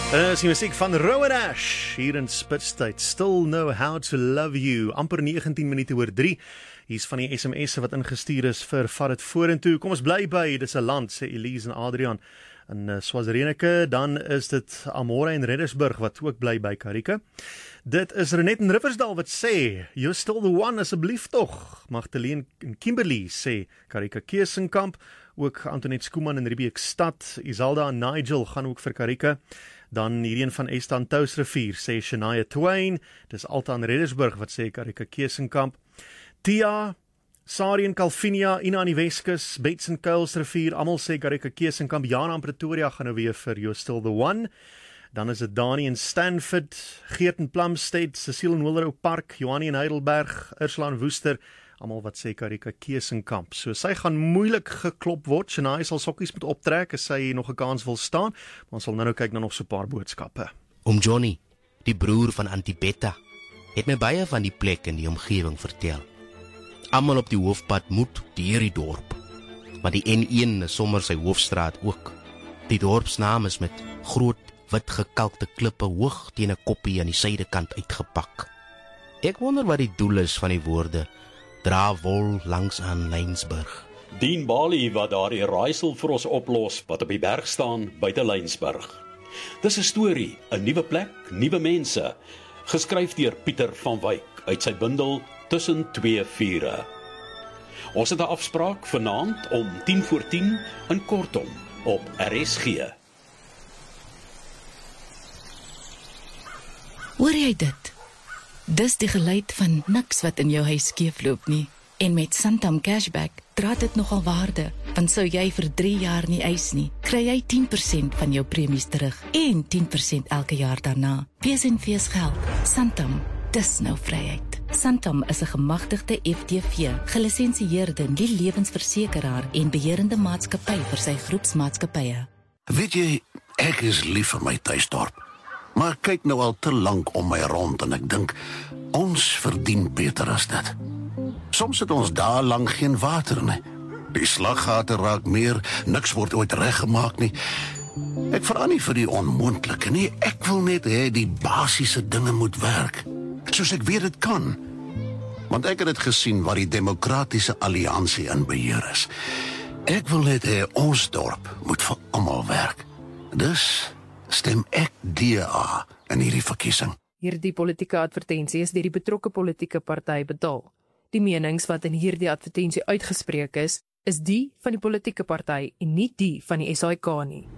Is die muziek van Rowan Ash, hier in Spitstyd. Still Know How to Love You, amper 19 minute oor 3. Hier is van die SMS'e wat ingestuur is vir Vat het vorentoe. Kom ons bly by, dis 'n land, sê Elise en Adrian in Swazirenike. Dan is dit Amora en Reddersburg wat ook bly by Karika. Dit is Renet in Riversdal wat sê, you're still the one, asseblief tog. Magdalene en Kimberley sê, Karika Keesenkamp. Ook Antoinette Skooman in Riebeekstad. Isalda en Nigel gaan ook vir Karika. Dan hierheen van Estan Touwsrivier sê Shania Twain. Dis Alta in Reddersburg wat sê Karika Keesenkamp. Tia, Sari en Calvinia, Ina in die Weskus, Bates en Kuilsrivier, almal sê Karika Keesenkamp. Jana in Pretoria gaan nou weer vir You're Still the One. Dan is dit Dani in Stanford, Geert in Plumstead, Cecile in Wilderow Park, Johannie in Heidelberg, Ursula in Woester, almal wat sê Karika Keesenkamp. So sy gaan moeilik geklop word. Shania sal sokkies moet optrek as sy nog 'n kans wil staan. Maar ons sal nou kyk na nog so 'n paar boodskappe. Oom Johnny, die broer van Antibetta, het my baie van die plek in die omgewing vertel. Almal op die hoofpad moet deur die dorp, want die N1 is sommer sy hoofstraat ook. Die dorpsnaam is met groot wit gekalkte klippe hoog teen 'n koppie aan die suidekant uitgepak. Ek wonder wat die doel is van die woorde dra wol langs aan Lensburg. Dean Bali wat daar die raaisel vir ons oplos wat op die berg staan buite Lensburg. Dis 'n storie, 'n nuwe plek, nuwe mense, geskryf deur Pieter van Wyk uit sy bundel Tussen twee vure. Ons het 'n afspraak vanaand om 10:10 in Kortom op RSG. Hoor jy dit? Dis die geluid van niks wat in jou huis skeefloop nie. En met Santam Cashback dra dit nogal waarde, want sou jy vir 3 jaar nie eis nie, kry jy 10% van jou premies terug en 10% elke jaar daarna. Wees en fees geld. Santam, dis nou vryheid. Santam is 'n gemagtigde FTV, gelisensieerde nie-lewensversekeraar en beheerende maatskappy vir sy groepsmaatskappye. Weet jy, ek is lief vir my tuisdorp, maar ek kyk nou al te lank om my rond en ek dink, ons verdien beter as dit. Soms het ons daar lang geen water nie. Die slaggate raak meer, niks word ooit reggemaak nie. Ek vra nie vir die onmoontlike nie, ek wil net hê die basiese dinge moet werk, soos ek weet dit kan. Want ek het dit gesien waar die Demokratiese Alliansie in beheer is. Ek wil net hê ons dorp moet vir almal werk. Dus stem ek DA in hierdie verkiesing. Hierdie politieke advertensie is deur die betrokke politieke party betaal. Die menings wat in hierdie advertensie uitgespreek is die van die politieke party en nie die van die SAIK nie.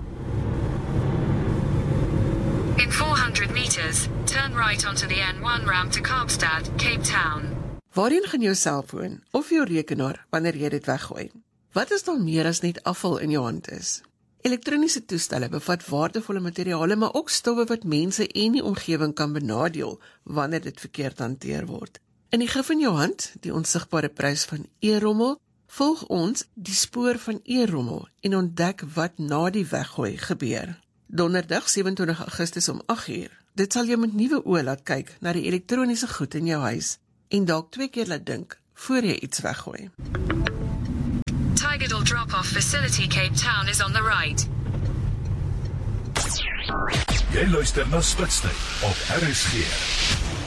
In 400 meters, turn right onto the N1 ramp to Kaapstad, Cape Town. Waarheen gaan jou selfoon of jou rekenaar wanneer jy dit weggooi? Wat is dan meer as net afval in jou hand is? Elektroniese toestelle bevat waardevolle materiale, maar ook stowwe wat mense en die omgewing kan benadeel wanneer dit verkeerd hanteer word. In die gif in jou hand, die onsigbare prys van e-rommel, volg ons die spoor van e-rommel en ontdek wat na die weggooi gebeur. Donderdag 27 Augustus om 8:00. Dit sal jou met nuwe oë laat kyk na die elektroniese goed in jou huis en dalk 2 keer laat dink voor jy iets weggooi. Tigerdal drop-off facility Cape Town is on the right. Jy luister na Spitstyd op RSG.